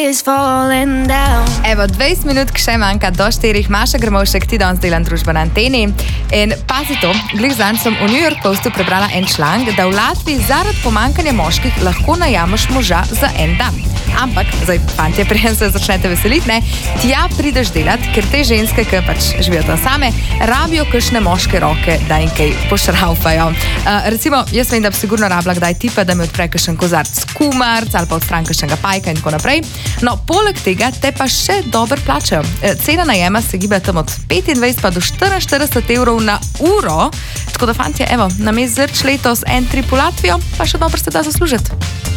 Evo, 20 minut še manjka do 4. Maša Grmovšek, ti danes delam družbo na Anteni. In pazi to, glih zanj sem v New York Postu prebrala en članek, da v Latviji zaradi pomankanja moških lahko najameš moža za en dan. Ampak, zdaj, fantje, preden se začnete veseliti, ne, tja prideš delat, ker te ženske, ki pač živijo tam same, rabijo kakšne moške roke, da jim kaj pošraufajo. Recimo, jaz vem, da bi sigurno rabila kdaj tipa, da mi odpre kakšen kozarc kumarc ali pa odstran kakšnega pajka in tako naprej. No, poleg tega te pa še dobro plačajo. Cena najema se giba tam od 25 pa do 44 evrov na uro. Tako da, fantje, evo, namesto zrč letos en trip v Latvijo, pa še dobro se da zaslužiti.